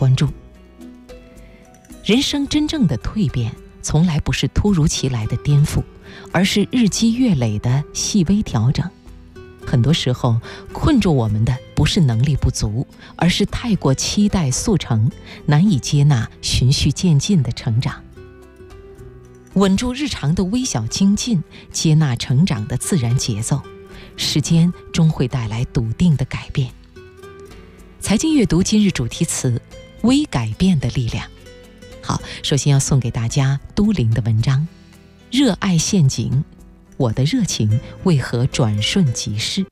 关注。人生真正的蜕变，从来不是突如其来的颠覆，而是日积月累的细微调整。很多时候，困住我们的不是能力不足，而是太过期待速成，难以接纳循序渐进的成长。稳住日常的微小精进，接纳成长的自然节奏，时间终会带来笃定的改变。财经阅读今日主题词：微改变的力量。好，首先要送给大家都灵的文章《热爱陷阱》，我的热情为何转瞬即逝？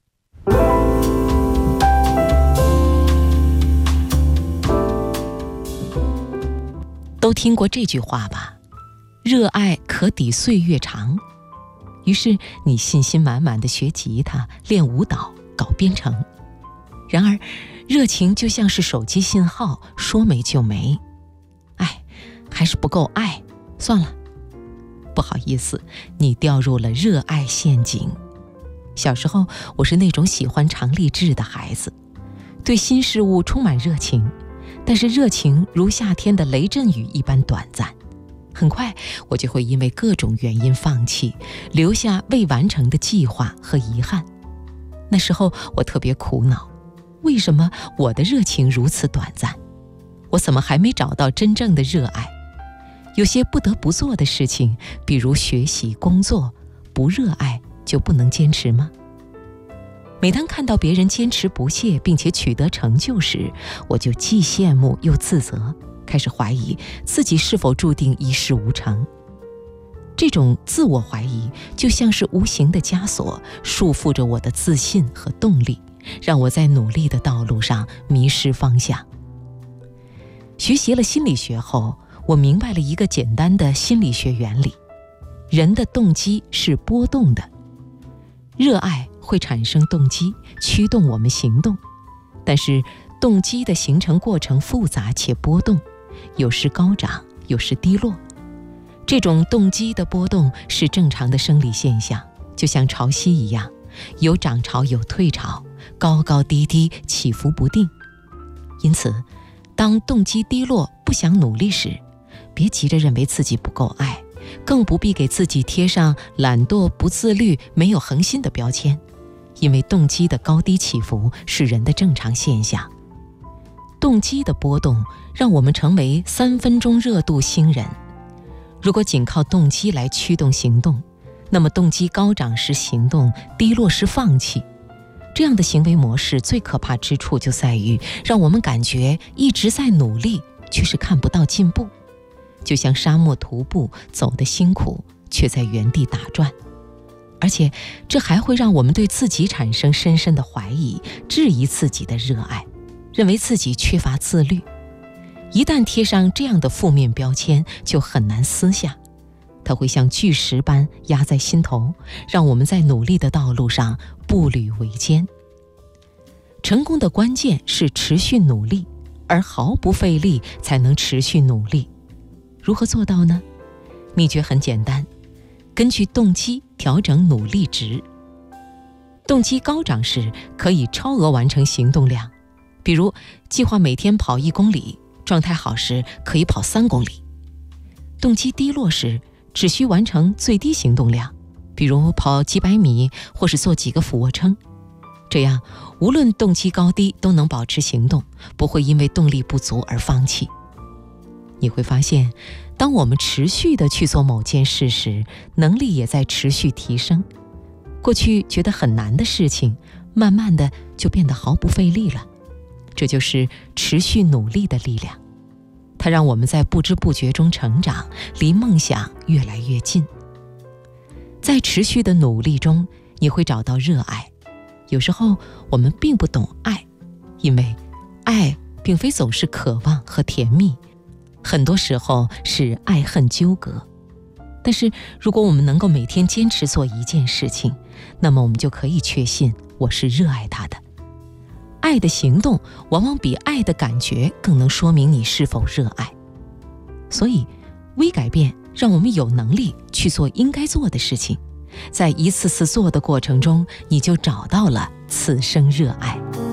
都听过这句话吧？热爱可抵岁月长。于是你信心满满地学吉他、练舞蹈、搞编程。然而，热情就像是手机信号，说没就没。还是不够爱，算了。不好意思，你掉入了热爱陷阱。小时候，我是那种喜欢常立志的孩子，对新事物充满热情，但是热情如夏天的雷阵雨一般短暂。很快，我就会因为各种原因放弃，留下未完成的计划和遗憾。那时候，我特别苦恼，为什么我的热情如此短暂？我怎么还没找到真正的热爱？有些不得不做的事情，比如学习、工作，不热爱就不能坚持吗？每当看到别人坚持不懈并且取得成就时，我就既羡慕又自责，开始怀疑自己是否注定一事无成。这种自我怀疑就像是无形的枷锁，束缚着我的自信和动力，让我在努力的道路上迷失方向。学习了心理学后，我明白了一个简单的心理学原理：人的动机是波动的。热爱会产生动机，驱动我们行动，但是动机的形成过程复杂且波动，有时高涨，有时低落。这种动机的波动是正常的生理现象，就像潮汐一样，有涨潮有退潮，高高低低，起伏不定。因此，当动机低落，不想努力时，别急着认为自己不够爱，更不必给自己贴上懒惰、不自律、没有恒心的标签，因为动机的高低起伏是人的正常现象。动机的波动让我们成为3分钟热度新人。如果仅靠动机来驱动行动，那么动机高涨时行动，低落时放弃。这样的行为模式最可怕之处就在于让我们感觉一直在努力，却是看不到进步。就像沙漠徒步，走得辛苦，却在原地打转。而且这还会让我们对自己产生深深的怀疑，质疑自己的热爱，认为自己缺乏自律。一旦贴上这样的负面标签，就很难撕下，它会像巨石般压在心头，让我们在努力的道路上步履维艰。成功的关键是持续努力，而毫不费力才能持续努力。如何做到呢？秘诀很简单，根据动机调整努力值。动机高涨时，可以超额完成行动量，比如计划每天跑1公里，状态好时可以跑3公里。动机低落时，只需完成最低行动量，比如跑几百米或是做几个俯卧撑。这样无论动机高低都能保持行动，不会因为动力不足而放弃。你会发现，当我们持续地去做某件事时，能力也在持续提升。过去觉得很难的事情，慢慢的就变得毫不费力了。这就是持续努力的力量，它让我们在不知不觉中成长，离梦想越来越近。在持续的努力中，你会找到热爱。有时候我们并不懂爱，因为爱并非总是渴望和甜蜜，很多时候是爱恨纠葛。但是如果我们能够每天坚持做一件事情，那么我们就可以确信我是热爱它的。爱的行动往往比爱的感觉更能说明你是否热爱。所以微改变让我们有能力去做应该做的事情，在一次次做的过程中，你就找到了此生热爱。